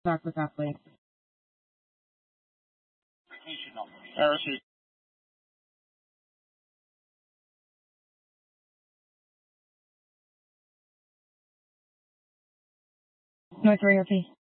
back with that, please. Vacation number. RSA. North Ray, RP.